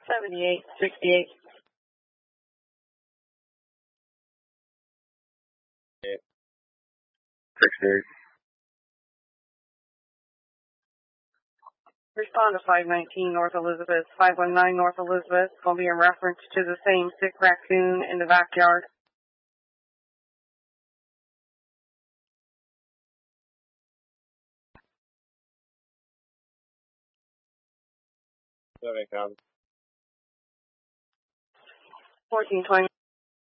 7868. Yeah. 68. Respond to 519 North Elizabeth, 519 North Elizabeth. Will be in reference to the same sick raccoon in the backyard. Sorry, 1420